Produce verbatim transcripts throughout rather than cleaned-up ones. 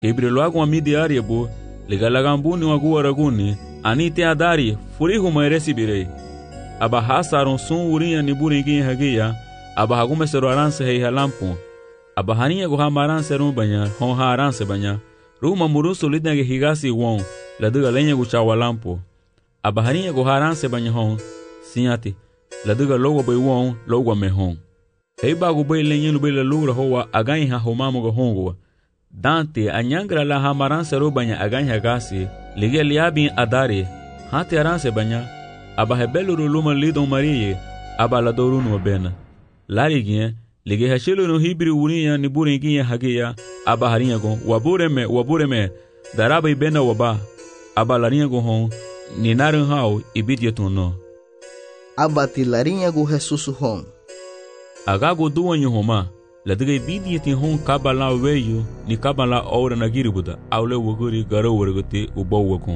Keibri loago amidi ariebo, legalagambuni waguaraguni, anite adari, furihu maeresi birei. Aba hasaron sun urinha ni buringuin hagia, aba hagume sero aranse hei halampo. Aba haninha go hamaranse rumbanya, hon ha aranse banya. Ruma muruso lidnage higasi won, laduga lenha go chawalampo. Aba haninha go haranse banya hon, sinyati, laduga logo bay won, logo me hon. Hei bago bay lenha lubay la lura hoa again ha homamo go hongoa. Dante anyangra la hamaranse rubanya again hagasi, lige liabin adari, hati aranse banya. Aba hebelo luma lidon marie, aba la dorunu bena. Lariguinha, ligue hachelo no hibri urinha ni buringuinha hagia, aba harinha gon, wabureme, wabureme, daraba e bena waba, aba larinha gon hon, ni naran hao e bidietuno. Aba ti larinha go resusu hon. Agago duanho homa, la diga e bidietin hon kabala weio, ni kabala ora na giribuda, aule waguri garo wargote ubawa gon.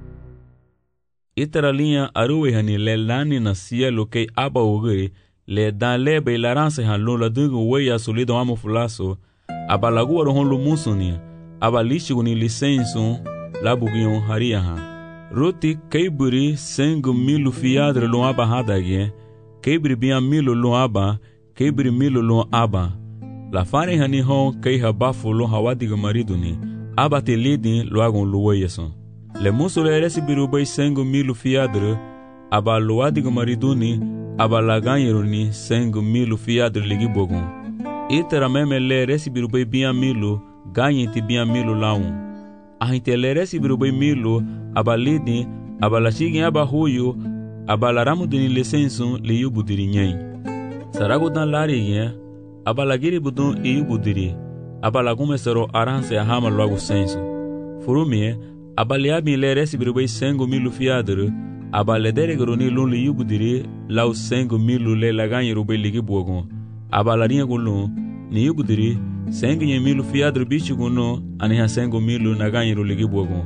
Itara linha aruwe hani le lani na cielo que aba ogre le dan le beilaranse han lo la dugo weia solido amo fulaso aba lagua hon lo musunia aba lichigo ni licenso la bugion haria han roti keiburi sengo milu fiadre lo aba hadagie keibri bia milu lo aba keibri milu lo aba la fare hani hon kei habafu lo hawadigo marido ni aba te lidin lo agon lo weia son. Le muso le resi birubai sengo milu fiadre, aba loadigo mariduni, aba laganyeruni sengo milu fiadre ligibogun. Itera meme le resi birubai bia milu, ganyenti bia milu laun. Ahinte le resi birubai milu, aba lidi, aba lachigin aba huyo, aba laramudini licensun li yubudiri nyen. Sarago dan larigin, aba lagiri budun i yubudiri, aba lagume sero aranse ahama loago senso. Furumie, aba liabi le resi birubai sengo milu fiadre, aba le deregroni lun li yubudiri, lau sengo milu le laganyi rubai ligi buogon. Aba la rinha gulun, ni yubudiri, sengo nye milu fiadre bichi guno, aniha sengo milu naganyi ru ligi buogon.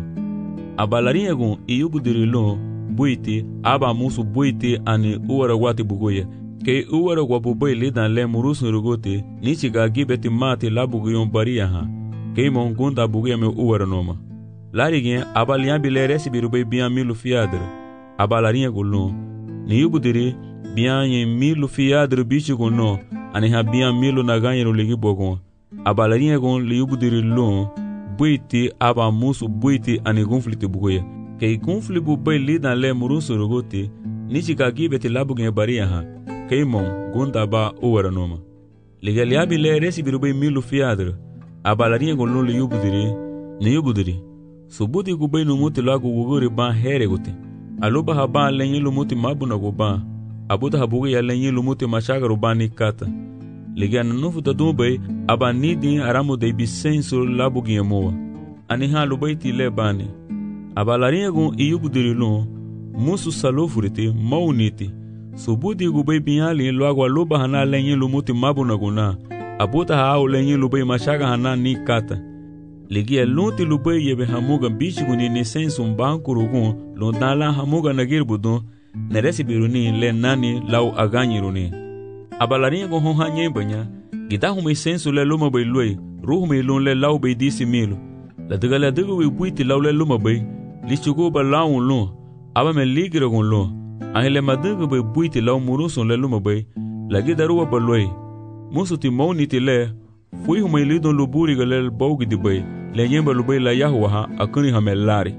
Aba la rinha gun, i yubudiri lun, buiti, aba musu buiti ani uwara wati bugoya, ke uwara wabubai lidan le murusu rugote, nichiga gibeti mati la bugoyon baria ha, ke mongunda bugoya me uwara noma. Lariguinha, aba liambi le resi birubai bia milu fiadre, aba larinha gulun, ni yubudiri, bia nye milu fiadre bichi guno, aniha bia milu naganyi ru ligi bogon, aba larinha gun li yubudiri lun, buiti aba musu buiti ani gunfliti bugoya, ke gunfli bubai lidan le murusu rugote, nichika gibeti labuginha baria ha, ke mon gunda ba uwara noma. Liga liabi le resi birubai milu fiadre, aba larinha gulun li yubudiri, ni yubudiri, subuti kubai no muti lago wuguri ban here guti. Aluba haban lenye lumuti mabuna guban. Abuta habugi ya lenye lumuti mashaga rubani kata. Liga na nufu tatumbai aba nidi aramu de bisenso labugi ya moa. Aniha lubai ti le bani. Aba larinha gun iyubudiri lun. Musu salofuriti mauniti. Subuti kubai binyali lago aluba hana lenye lumuti mabuna guna. Abuta hao lenye lubai mashaga hana ni kata. Ligia lunti lubai yebe hamuga bichiguni ni sensu mbanku rugun lundala hamuga nagir budun neresi biruni le nani lau aganyiruni. Abalarinha go honha nyembanya gidahumi sensu le luma bai luai ruhumi lun le lau bai disi milu. La diga la diga wi buiti lau le luma bai lichugo ba lau lun aba me ligira gun lun ahile madiga bai buiti lau murusun le luma bai la gidaruwa ba luai musu ti mauniti le fui humai lidon luburi galel baugi di bai le nyemba lubai la yahuwa akuni hamelari.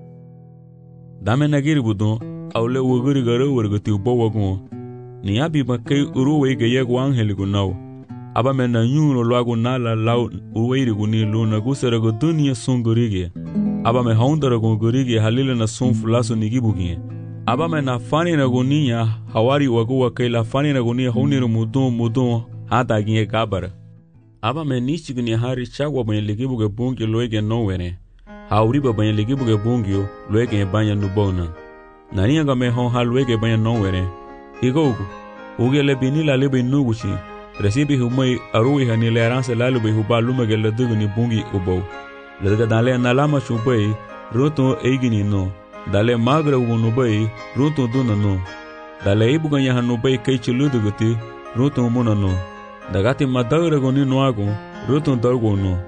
Dame nagiri budon au le wuguri garo wargati ubawa gun ni abi makai uruwe ga yegu angeli gunau aba me na nyuno lagu nala lau uweiri guni luna gusara go dunia sungurige aba me haundara go gurige halile na sunfu laso nigibugie aba me na fani na gunia hawari waguwa kai la fani na gunia hauniru mudun mudun hata ginye gabara aba me nichigni hari chagwa banye ligibuge bungi loege nowere hauriba banye ligibuge bungi loege banya nubona nania ga me hon ha loege banya nowere higogu ugele binila lebe nuguchi resibi humai arui hanile aranse lalube hubalume gele dugni bungi ubo lega dale nalama chubai roto eigini no dale magra unubai roto duna no dale ibuganya hanubai kai chuluduguti roto muna no dagati madagra goni no ago roto dargo no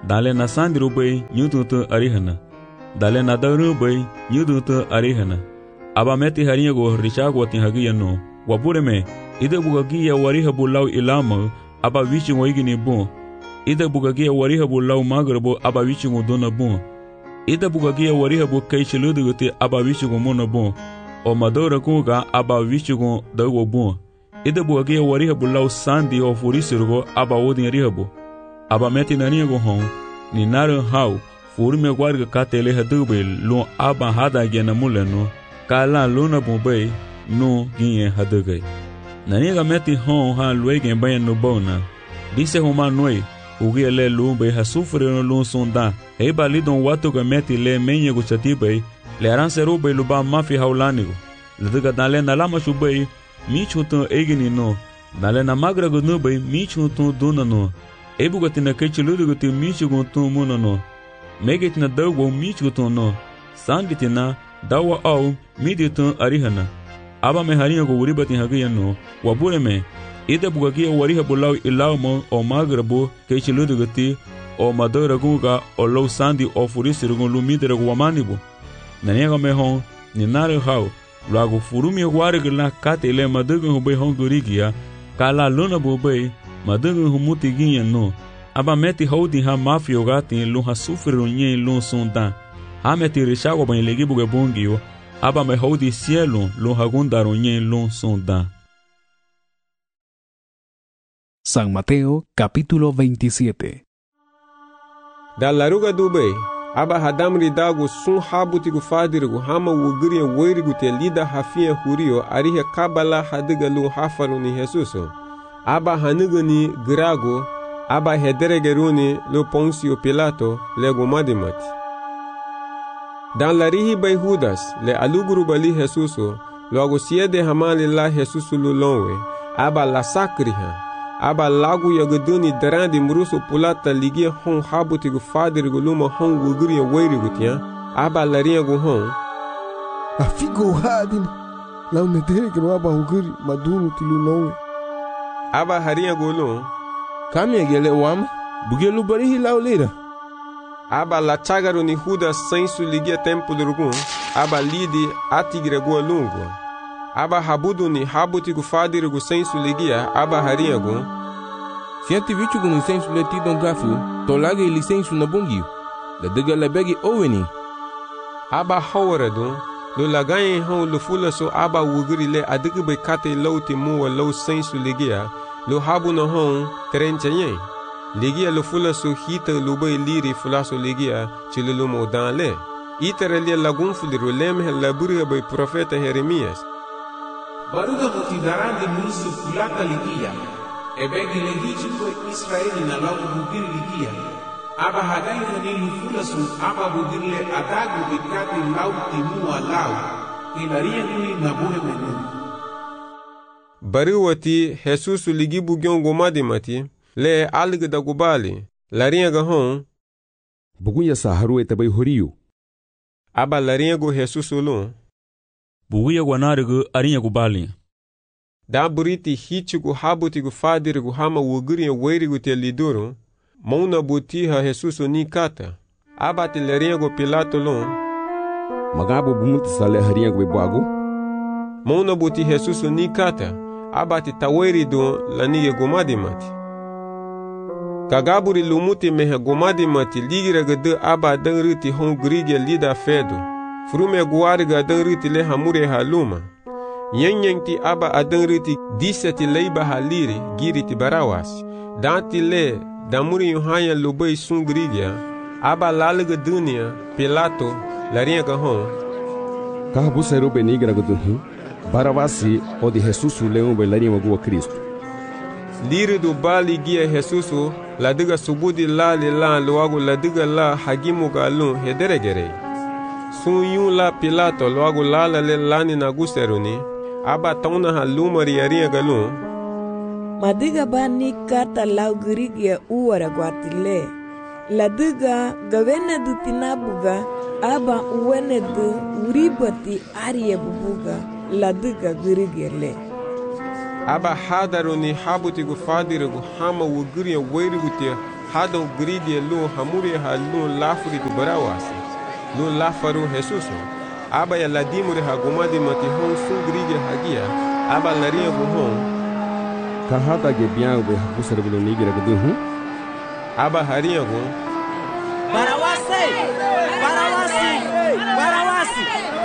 Dale na sandiro bay nyutu arihana. Dale na daru bay nyutu arihana. Aba meti harinha go richago tin hagia no. Wabure me ide bugagia wariha bulau ilama aba wichi ngoigini bon. Ide bugagia wariha bulau magrabo aba wichi ngodona bon. Ide bugagia wariha bu kaichiluduguti aba wichi ngomona bon. O madora kunga aba wichi ngo dago bon. Ide bugagia wariha bulau sandi o furisirgo aba odin rihabo. Aba meti nania go hon ni naran hau furume guarga katele hadube lo aba hada gena muleno kala luna bombay no ginye hadugai. Naniga meti hon ha luegen bayan no bona. Disse homa noi ugia le lumbe ha sufre no lun sonda. Eba lidon watu ga meti le menye go chatibay le aransero bay luba mafi haulanigo. Leduga dale na lama shubay mi chuto egini no. Dale na magra go no bay mi chuto duna no. Ebu gatina kechiludu gati michi gontu muna no. Megetina dawo michi gontu no. Sanditina dawa au miditun arihana. Aba me harinha go uribatin hagia no. Wabure me ida bugagia wariha bulau ilau mo o magrabo kechiludu gati o madora gunga o low sandi o furisir gun lumidere go wamanibo. Naniga me hon ni nare hau. Lago furumi warigla katele madugun hubay hon gurigia kala luna bubay madugun humuti ginha no. Aba meti houdi ha mafio gati lu ha sufru nye lu sonda. Ha meti rishago ban legi buga bongio. Aba me houdi cielo lu ha gundaro nye lu sonda. San Mateo capítulo veintisiete. Da laruga dubei aba hadamri dago sun habutigu fadirigu hama wugriya weirigu te lida hafia hurio arihe kabala hadiga lu hafaru ni Jesuso. Aba hanugani grago aba hederegeruni lu Ponsio Pilato lego madimati. Dan larihi bay Judas le aluguru bali Jesuso logo siede hamali la Jesuso lu lonwe aba la sakriha. Aba lagu ya geduni derandi muruso pulata ligia hon habutigu fadirigu luma hon wugriya weirigu tia aba laria gu hon afigo hadin lau nederegero aba wugri madunu tilu nowe aba haria gu lu kami gele wam bugelu barihi lau lira aba la chagaru ni Judas sensu ligia tempo durgun aba lidi atigre gu lungu aba habudu ni habutigu fadirigu sensu ligia aba haria gu siati vichugu ni sensu le tidon gafu tolage ili sensu na bongio la dega la begi oweni aba hawaradu lo lagaye hon lo fula so aba wugri le adigu be kate lauti muwa lo sensu ligia lo habu no hon terenchaye ligia lo fula so hita lo be liri fula so ligia chile lo modan le itere le lagun fuliro lemhe la burga be profeta Jeremias. Baruga mutidarandi musu kulata ligia. Ebegi legichi kwa Israeli na lau bugir ligia. Aba hadai hanili fulasu aba bugirle adagu bikati lau timua lau. Inaria nuli nabuhe menu. Bariwati Jesusu ligi bugyon gomadimati le alg da gubali. Laria gahon. Bugunya saharu etabay horiyo. Aba laria go Jesusu lu. Buguya guanarigu arinha gubali. Da buriti hichigu habutigu fadirigu hama wugriya weirigu te liduru. Mauna butiha Jesusu ni kata. Abati laria go Pilato lu. Magabo bumuti sale harinha go bago. Mauna buti Jesusu ni kata. Abati taweri do lanige gomadimati. Kagaburi lumuti mehe gomadimati ligira gade aba dangriti hon grigia lida fedu. Frume guariga dangriti le hamure haluma. Yenyengi aba adangriti diseti leiba haliri giriti barawas. Danti le damuri yuhanya lubei sun grigia. Aba laliga dunia Pilato larinha gahon. Kahabu sairu benigra gudunhu. Baravasi o de Jesusu leon be larinha gua Cristo. Liri do bali gia Jesusu ladiga subudi la li la loago ladiga la hagimu galun hederegere. Sun yun la Pilato loago la la le lani na guseruni. Aba tauna haluma riaria galun. Madiga bani kata lau girigia uwara guatile. Ladiga gavene du tinabuga aba uwene du uribati arie bubuga. Ladiga girigia le. Aba hadaruni habutigu fadirigu hama wugriya weirigu te hado gridi lu hamuri ha lu lafuri du barawasi lu lafaru Jesuso aba ya ladimuri ha gumadi mati hon sun gridi hagia aba laria guhon ka hada ge biang be busar bulo nigira gudu hu aba haria gu barawasi barawasi barawasi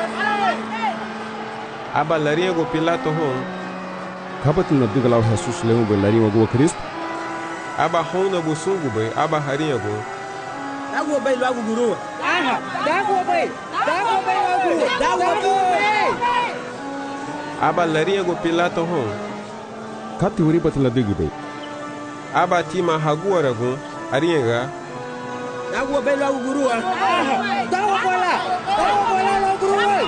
aba laria gu Pilato hon kabat na digalau Jesus leu be laria gu Cristo aba hona busungu be aba haria gu dago be lagu guru aha dago be dago be lagu dago be aba laria gu Pilato hon kati wuri batla digi be aba tima haguara gu arienga dago be lagu guru aha dago bola dago bola lagu guru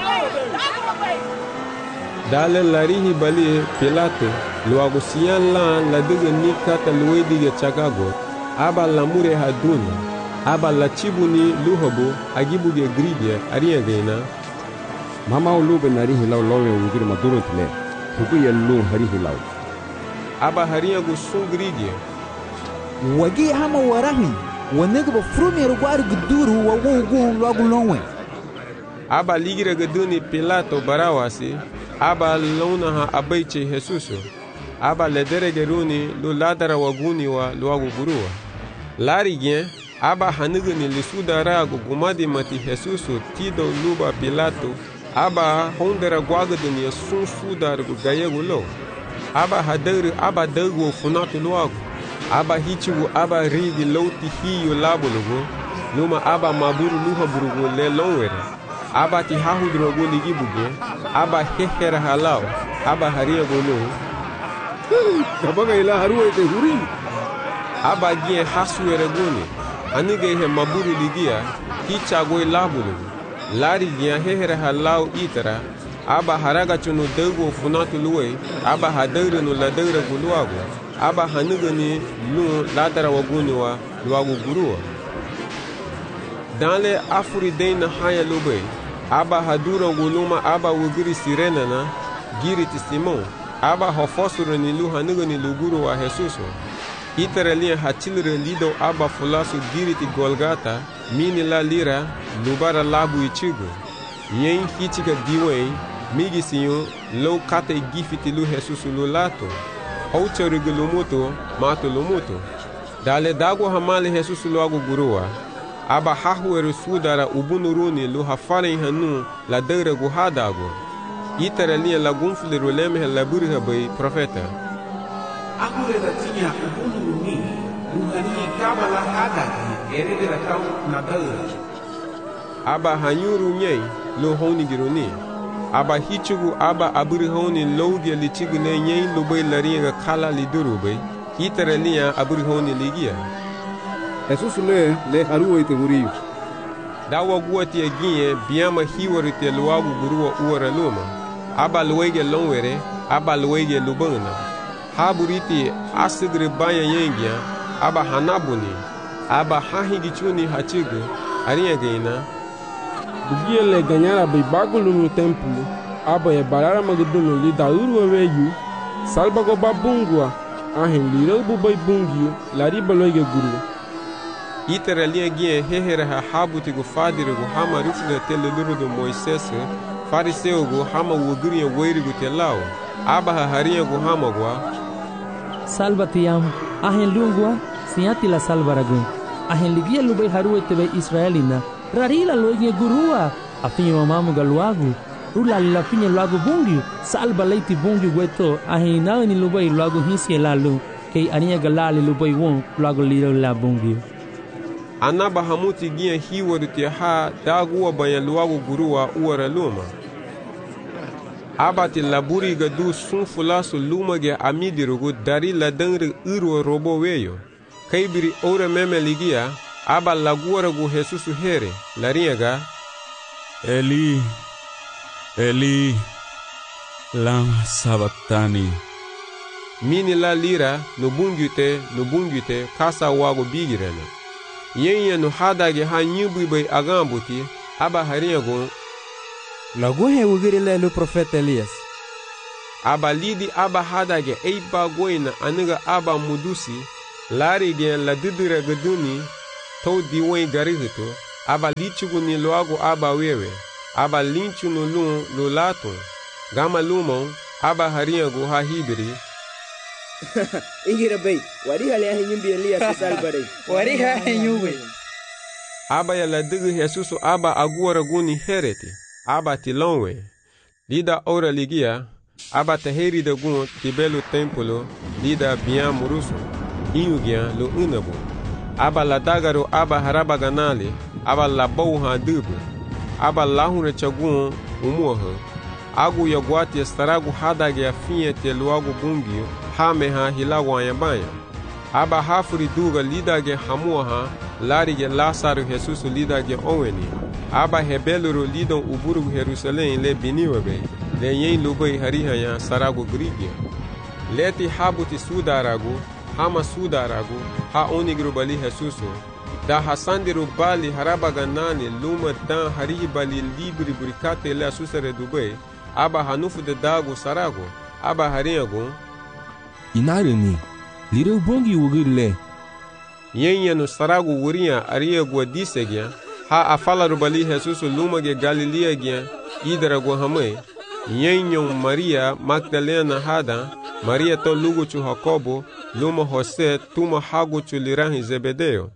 dale larihi bali Pilato luagu sian la la digi ni kata luwe dige chagago aba lamure haduna aba la chibuni luhobo agibu ge gridia arienga ina mama ulube nari hilau lawe ugir maduro tile huku ya lu hari hilau aba haria gu sun gridia wagi hama warahi wanega ba frumi rugwari guduru wa wugu lagu lonwe aba ligira gaduni Pilato barawasi aba lona ha abaiche Jesuso aba ledere geruni lu ladara waguni wa luagu gurua lari gen aba hanigani lisudara gu gumadi mati Jesuso tido luba Pilato aba hondera gwagaduni sun sudar gu gayegu lo aba hadari aba dagu funatu luagu aba hichigu aba ridi loti hiyo labulugu luma aba maburu luha burugu le lonwere aba ti hahudrogu ligibuge aba hehera halao aba haria golo kabaga ila haruwa ite huri aba gie hasuere guni anige he maburu ligia hichago labulugu lari gia hehera halao itara aba haraga chunu dagu funatu luwe aba hadare no ladare guluago aba hanigani lu ladara waguni wa luagu gurua danle afuri deina haya lube aba hadura guluma aba wugiri sirena na giri ti Simon aba hofosuru ni lu hanigani luguru wa Jesuso itara lia hachilre lido aba fulasu giri ti Golgata mini la lira lubara labu ichigo yen hichiga diwen migi sinyo lo kata gifiti lu Jesuso lu lato Hauchari gulumuto mato lumuto dale dago hamale Jesuso lu agu gurua aba hahuere sudara ubunuruni lu hafale hanu la dere gu hadago itara lia la gunfle roleme la burha bay profeta agure da tinha ubunuruni lu hani kabala hadagi erede da kau na dere aba hanyuru nyei lu honi gironi aba hichugu aba aburi honi lowge lichigu ne nyei lu bay laringa kala liduru bay itara lia aburi honi ligia Jesus le le haruwa ite huri dawa guati agie biama hiwari te luagu gurua uara luma aba luwege lonwere aba luwege lubana haburiti asigre baya yengia aba hanabuni aba hahigi chuni hachigu ariya geina dugie le ganyara bai bagulu no templo aba ya barara magdunu li dauru weyu salbago babungwa ahin liro bu bai bungiu lari baloige guru itara lia gie hehera ha habuti gu fadiri gu hama rufle tele luru do Moises fariseo gu hama wugiri weiri gu telao aba ha haria gu hama gua salvatiyam ahen lungua siati la salvaragu ahen ligia lubai haruwe tebe Israelina rarila loige gurua afinyo mamu galuagu rula la finyo lagu bungi salba leiti bungi weto ahen na ni lubai lagu hinsi lalu kei ania galali lubai won lagu liro la bungi anaba hamuti gia hiwari te ha daguwa banya luagu gurua uara luma abati laburi gadu sun fulasu luma ge amidirugu dari la dengri uru robo weyo kaibiri ore meme ligia aba laguara gu Jesusu here lariega Eli Eli lama sabatani mini la lira no bungute no bungute kasa wago bigirena yenye no hadage ha nyubu bay agambuti aba hariego lagu he wugiri le lu profeta Elias aba lidi aba hadage eiba goina aniga aba mudusi lari gen la didira gaduni to diwen garihito aba lichugu ni loago aba wewe aba linchu no lun lo lato gama lumon aba hariago ha hibiri ingira bay wari hale hinyumbi elia salbare wari ha hinyumbi aba ya la digu Jesus aba agora guni hereti aba tilonwe lida ora ligia aba taheri da gun tibelo templo lida bian muruso inugia lo unabo aba la dagaro aba haraba ganale aba la bouha dubu aba lahura chagun umuha agu yaguati estaragu hadage afinha te luago bungio hameha hilago ayabanya aba hafuri duga lidage hamuha larige Lázaro Jesus lidage oweni aba hebeluro lidon uburu Jerusalém le biniwabe le yen lubai harihaya sarago grigia leti habuti sudarago hama sudarago ha onigro bali Jesus da hasandiru bali haraba ganani luma dan harihi bali libri burikate le asusare dubai aba hanufu de dago sarago aba hariago inarani lireu bongi wugirle yenya no sarago wuria ariago disegya ha afala rubali Jesus luma ge Galilea gya idarago hamai yenyo Maria Magdalena hada Maria to lugu chu Jacobo luma Jose tuma hagu chu lirahi Zebedeo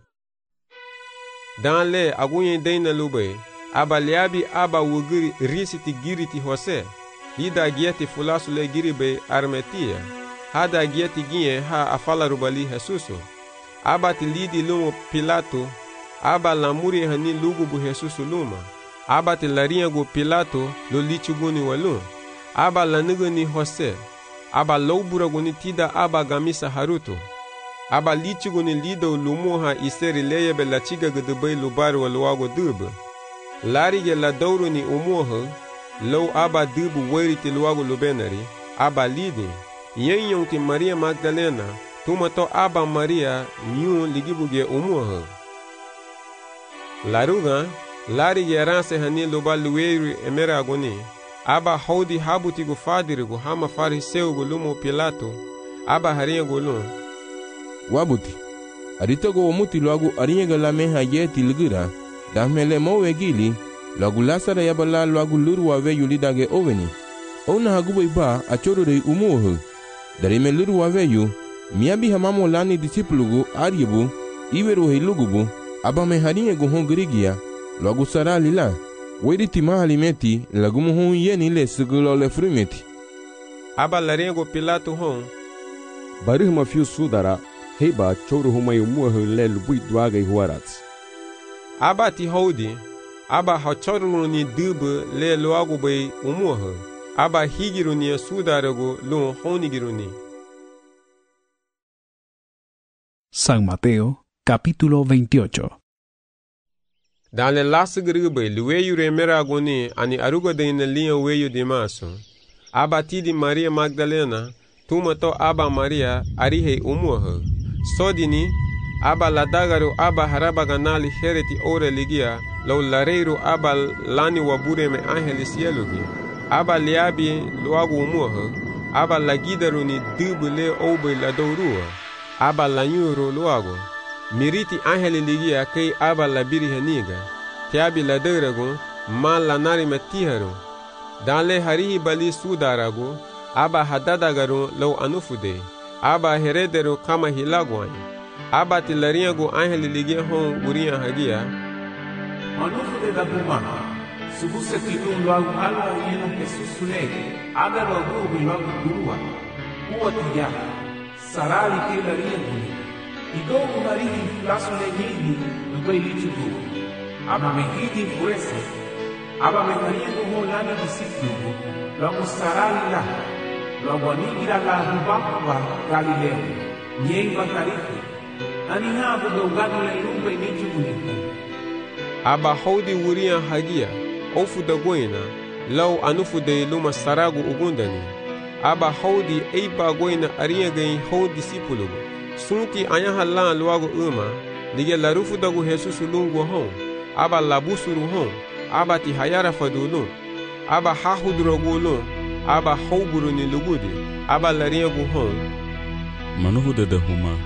dan le agunyen deina lube aba liabi aba wugiri risiti giriti Jose lida gieti fulasu le giribe armetia hada gieti gie ha afala rubali Jesuso aba tilidi lumo Pilato aba lamuri hani lugu bu Jesuso luma aba tilarinha go Pilato lo lichuguni walu aba lanuguni Jose aba loubura guni tida aba gamisa haruto aba lichuguni lido lumuha iseri leye bela chiga gudubay lubar waluago dubu larige la dauruni umuha low aba dubu weriti luago lubenari aba lidi yenyong ti Maria Magdalena tumato aba Maria nyu ligibuge umuha laruga larige ranse hani luba luweru emera agoni aba haudi habuti gu fadirigu hama fariseu gu lumo Pilato aba harinha gu lum wabuti aritago omuti loagu arinha la meha yeti ligira damele mowe gili loagu Lázaro yabala loagu luru wa veyu lidage oveni ona hagubo iba achoro de umuho darime luru wa veyu miabi hamamo lani disipulugu aryebu iweru helugubu aba me harinha gu hongrigia loagu sara lila wedi tima halimeti lagumu hon yeni le segulo le frumeti aba laringo Pilato hon barihma fiu sudara heba choro huma yumuho le lubui duaga ihuarats aba ti hodi aba ha choro ni dubu le loago bay umuho aba higiru ni sudarago lo honigiru ni. San Mateo capítulo veintiocho. Dans le las gribe luweyu remera goni ani aruga de in liya weyu di maso aba ti di Maria Magdalena tumato aba Maria arihe umuha sodini aba ladagaru aba haraba ganali hereti ore ligia lo lareiro aba lani wabure me angeli sielugi aba liabi luagu umuha aba lagidaru ni dubule obe la dourua aba lanyuro luagu miriti angeli ligia kei aba labiri heniga tiabi la derago ma la nari metiharu dale harihi bali sudarago aba hadadagaru lo anufude aba heredero kama hilagwai aba tilariago angeli ligia hon uria hagia anufude da bumana subuse kilun lo ala yeno kesusule aga lo go lo gurua uotia sarali kelarieni igo marihi flasule yini lo lichugo aba mehidi fuese aba mehariego ho lana disiplugo lo sarali la lo bonigira la hubamba Galileo nyei bakarifi ani habu do gano le lumbe nichugo aba hodi wuria hagia ofu da goina law anufu de luma saragu ugundani aba hodi eiba goina ariya gain ho disipulu sunti anya halan luago uma dige larufu da go Jesus lungu hon aba labusuru hon aba ti hayara fadulu aba hahudrogulu aba hoburu ni lugudi aba lariya go hon manuhu de huma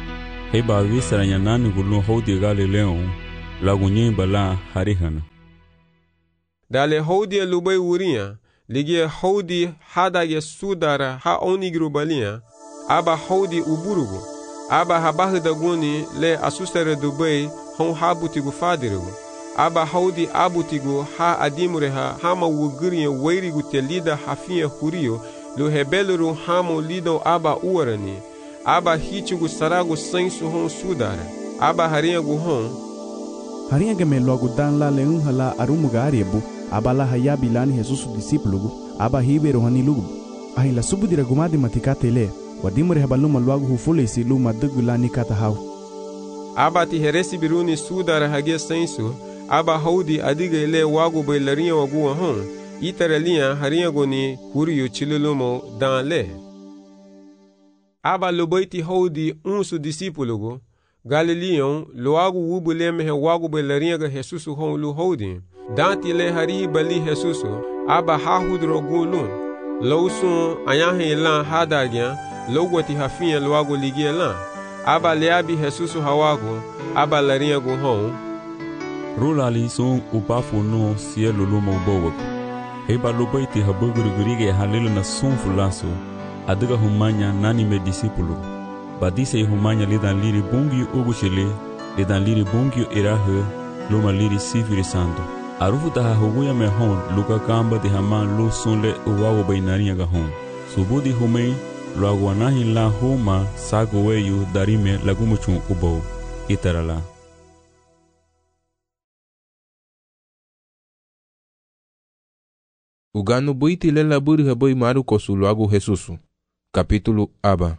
Heba visara nyanani gulu hodi Galileo lagu nyimba la harihana. Dale hodi lubai wuria ligie hodi hadage sudara ha onigru balia aba hodi uburugu aba habahda guni le asusere dubai hon habutigu fadirugu aba hodi abutigu ha adimureha hama wuguriye weirigu telida hafia hurio lu hebeluru hamo lido aba uarani aba hichigu saragu sensu hon sudara aba hariagu hon hariaga me logo dan la leun hala arumuga ariebu aba la hayabi lani Jesus discípulo aba hibero hani lugu ahi la subudira gumadi matikate le wadimure habaluma logo hufulesi luma dugulani kata hau aba ti heresi biruni sudara hage sensu aba hodi adiga ile wagu bailaria wagu hon itaralia hariago ni huriyo chilulumo dan le aba lobaiti hodi unsu discípulo Galileon loagu wubule mehe wagu bailaria ga Jesus hon lu hodi danti le hari bali Jesus aba hahudro gulun lawsun ayahe lan hadagya logwati hafia loagu ligie lan aba leabi Jesus hawagu aba laria go hon Rulali son upafu no cielo luma ubowaku. Heba lobaiti habugurigurige halilo na son fulaso. Adiga humanya nani me discípulo. Badise humanya lidan liri bungi uguchele, lidan liri bungi irahe, luma liri sifiri sando. Arufu taha huguya me hon, luka kamba di haman lo sonle uwawo bainaria ga hon. Subudi humei, lo aguanahi la homa sago weyu darime lagumuchun ubo. Itarala. Ugano buiti le laburi haboi maru kosulu agu Jesusu. Capítulo aba.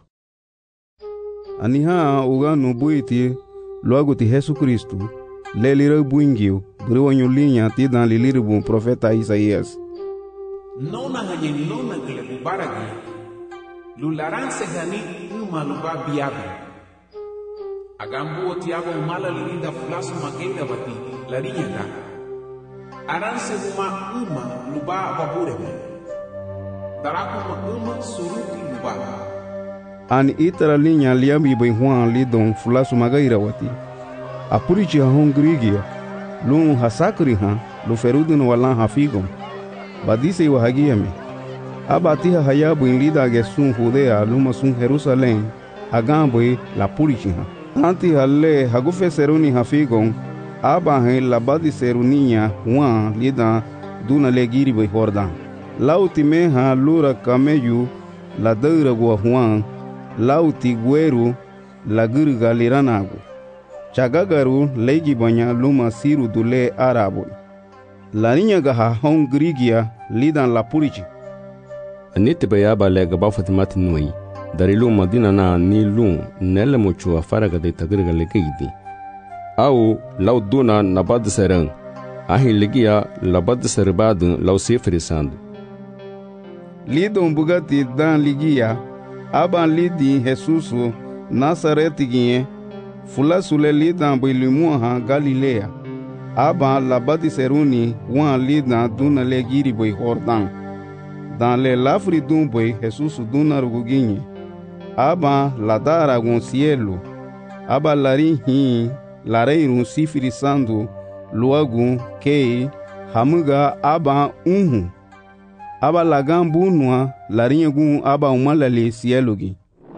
Aniha ugano buiti logo ti Jesus Cristo. Le lira buingio, briwanyo linha ti dan liliru bun profeta Isaías. Nona hanye nona gile bubaragi. Lularanse gani uma luba biabe. Agambu ti abo umala lirida fulasu magenda bati larinya da. Aranse uma uma luba babureme. Daraku ma uma suruti luba. An itara linha liambi bai huan lidon fulasu magaira wati. Apurichi hon grigia. Lun hasakri ha lu ferudun walan hafigom. Badise wa hagiame. Abatiha hayabu in lida gesun Judea luma sun Jerusalem. Agambwe la purichi ha. Anti halle hagufe seruni hafigom. Aba he labadi seruninha Juan lida duna legiri bai Jordan. Lauti meha lura kameyu la deura gua Juan. Lauti gueru la gurga liranagu. Chagagaru legi banya luma siru dule arabo. La niña gaha hon grigia lidan la purichi. Anite bayaba lega bafatimati nui. Dari luma dina na ni lum nele muchu afaraga de tagriga legeidi. Au lau duna nabad serang. Ahi legia labad serbadun lau sefrisando. Lidon bugati dan ligia. Aban lidi Jesusu Nazareti gie. Fula sule lidan bilimuha Galilea. Aban labadi seruni wan lidan duna legiri boi Jordan. Dan le lafri dun boi Jesusu duna ruguginye. Aban ladara gun cielo. Aba lari hi lareirun sifrisando luagun kei hamuga aba unhu. Aba lagan bunwa larinha gun aba umalale cielo gi.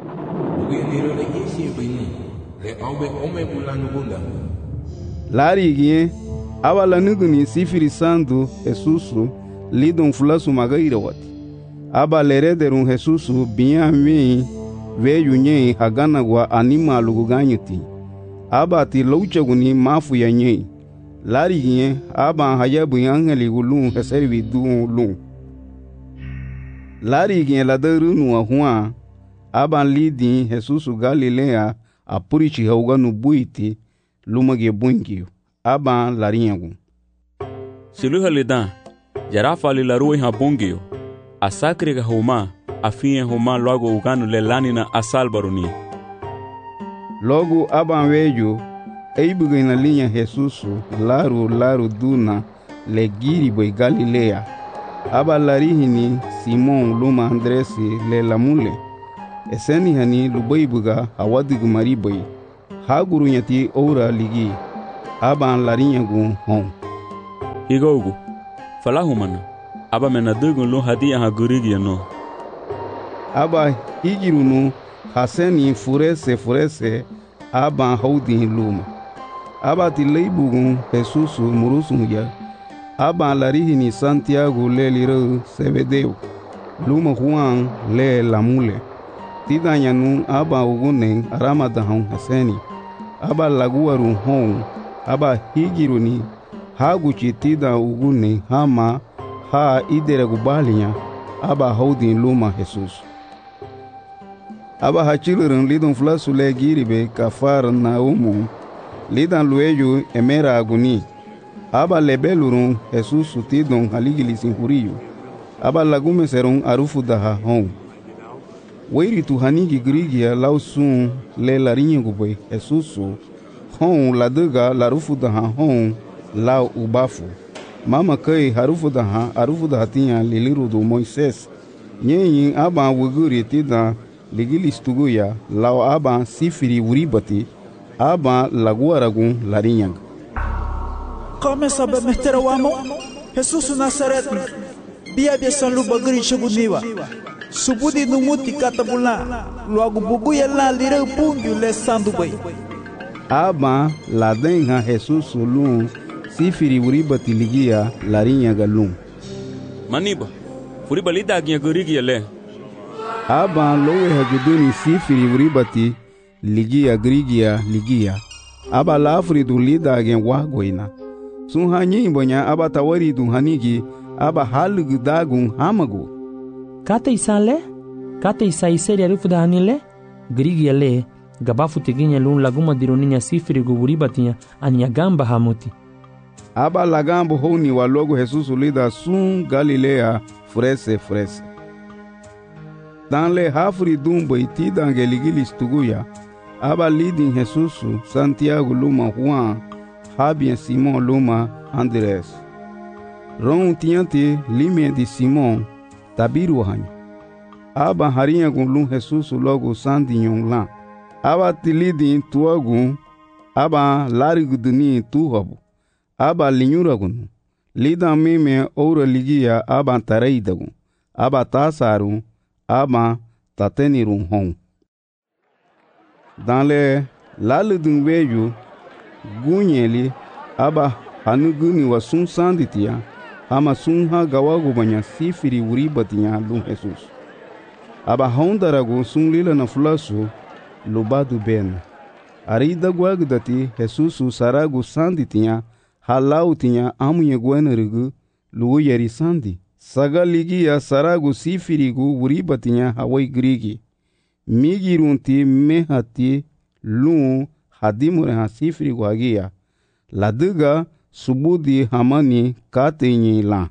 Lari gie aba lanuguni sifrisando Jesusu lidon fulasu magaira wati. Aba lerederun Jesusu biami veio nye hagana gua anima luguganyuti. Aba ti louchaguni mafu ya nye. Lari gie aba hayabu angeli gulun heservi dun lun. Lari gie la derunu a Juan. Aba lidi Jesusu Galilea apurichi hauganu buiti lumage buingio. Aba larinhagu. Siluha lidan jarafa li larui ha bungio. Asakri ga homa afinha homa logo uganu le lanina asalbaruni. Logo aba veio eibuga na linha Jesusu laru laru duna le giri boi Galilea. Aba larihini Simon luma Andresi le lamule. Eseni hani lubaibuga awadigu mariboi. haguru nyati ora ligi aban larinya gu hon igogu falahumana aba mena dugun lu hadia ha gurigi no aba higirunu haseni furese furese aba haudin luma aba tileibugun Jesus murusun ya aba larihini Santiago le liro Sebedeu luma Juan le lamule tidanyanu aba ugunen aramadahon haseni aba laguaru hon aba higiruni haguchi tida ugune hama ha idere gubalinya aba haudin luma Jesus aba hachilurun lidon flasu le giribe kafar na umu lidan lueyu emera aguni aba lebelurun Jesus tidon haligili sinhuriyo aba lagume serun arufu daha hon weiri tu hanigi grigia lausun le larinye gube Jesus hon laduga larufu daha hon lau ubafu mama kai harufu daha arufu daha tinha liliru do Moises nyenyin aba wuguri tida ligili stuguya lau aba sifiri uribati aba laguaragun larinyang Começa a meter o amo Jesus Nazaret bia bia sanlu bagri cheguniwa subudi numuti katabula logo buguya la lira pungu le sandu bai aba ladenha Jesus lum sifiri uribati ligia larinya galum maniba furiba lida ginha gurigia le aba lowe haguduni sifiri uribati ligia grigia ligia aba lafri du lida gen wagoina sun hanyi bonya aba tawari du hanigi aba halgu dagun hamagu kata isale kata isai seri arufu da hanile grigia le gabafu tiginya lun laguma dironinya sifiri guburibatinha anya gamba hamuti aba lagambo honi walogo Jesus lida sun Galilea frese frese danle hafri dumbo itida angeligili stuguya aba lidin Jesus Santiago luma Juan Habien Simon luma Andres ron tiante lime de Simon tabiru hanyo aba harinha gun Jesus logo sandinyon lan aba tilidin tuagun aba lariguduni tuhabu aba linyuragun lidan mime oura ligia aba tareidagun aba tasaru aba tatenirun hon dans le laludun weju gunyeli aba hanuguni wa sun sanditia ama sun ha gawagu banya sifiri uribatinya lum Jesus aba hondaragu sun lila na fulasu lubadu ben arida guagdati Jesus saragu sanditia halau tinha amunye guanerigu luo yeri sandi sagaligia saragu sifirigu uribatinya hawai grigi migirunti mehati lu hadimure ha sifirigu hagia laduga subudi hamani katenyi la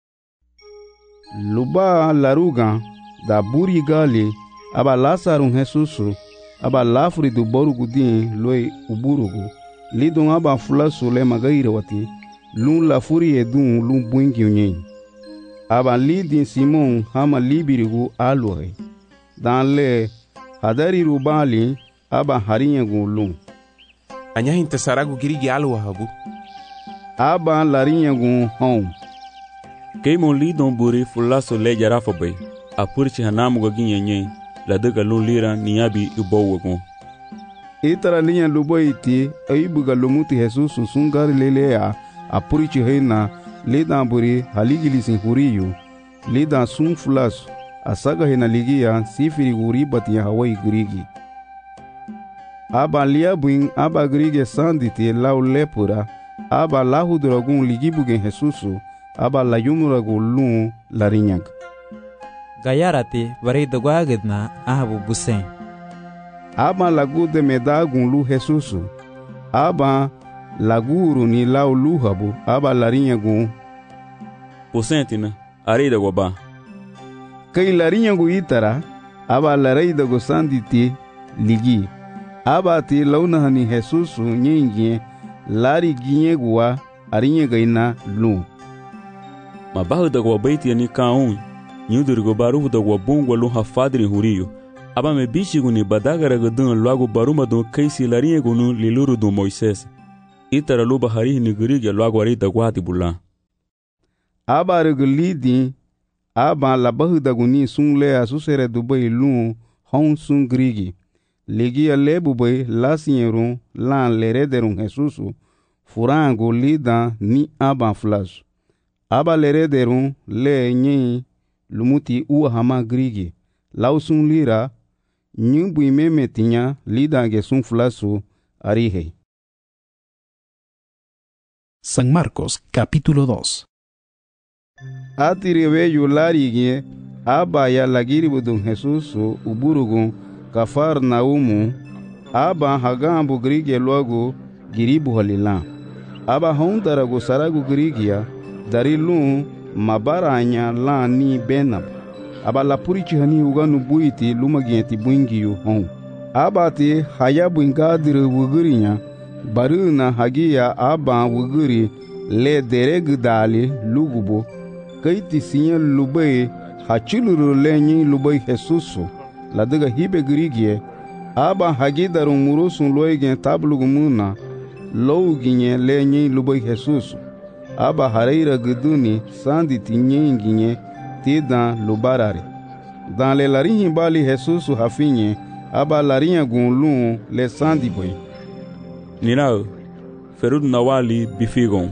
luba laruga da buri gali aba lasarun Jesusu aba lafri du borugu din loi uburugu lidon aba fulasu le magaire wati lun la furi edun lun buingi unyen aba lidin Simon hama libirigu alore dan le hadari rubali aba harinyagu lun anyahin tasaragu girigi alwa habu aba larinyagu hon keimon lidon buri fulasu le jarafa bay apurchi hanamu gaginyenyen la daga lun lira niyabi ubowagon itara linha luboiti aibuga lumuti Jesus sungari lelea apurichi heina lidan buri haligili sinhuriyu lidan sun fulas asaga hena ligia sifiri uribati ya hawai grigi aba liabuin aba grige sanditi lau lepura aba lahuduragun ligibugen Jesus aba layumuragu lun larinyag gayarati varida guagidna ahabu busen aba lagu de medagun lu Jesus aba laguru ni lau luhabu aba larinyagu posentina arida goba kai larinyagu itara aba lareida go sanditi ligi aba ti launahani Jesus nyingi lari ginyegua arinyegaina lu mabahu da go baiti ni kaun nyudur go baru da go bungwa lu hafadri huriyo aba me bishiguni badagara gadun luagu baruma do kaisi larinye gunu liluru do Moises. Itara luba harihi ni gurige luagu arita guati bula. Aba regulidi aba labahu daguni sun le asusere dubai lu hon sun grigi. Ligi a lebu bay lasieru lan lerederun Jesusu furango lida ni aba flash. Aba lerederun le nyi lumuti ua hama grigi. Lausun lira nyumbu imeme tinya lida gesun flasu arihe. San Marcos capítulo dos. Atiriwe yularigie aba ya lagiribudun Jesusu uburugun kafar naumu aba hagambu grige logo giribu halila aba hondarago saragu grigia darilun mabaranya la ni benab aba lapurichi hani uganu buiti lumagienti buingiyu hon aba ti hayabu ingadire wugurinya baruna hagia aba wuguri le dereg dali lugubo kaiti sinya lubai hachuluru lenyi lubai Jesusu ladaga hibe grigie aba hagidarun murusun loigen tablugumuna louginye lenyi lubai Jesusu aba hareira guduni sandi tinyenginye tidan lubarare dan le larinhi bali Jesusu hafinye aba larinha gunlun le sandi boy Nirao ferud nawali bifigon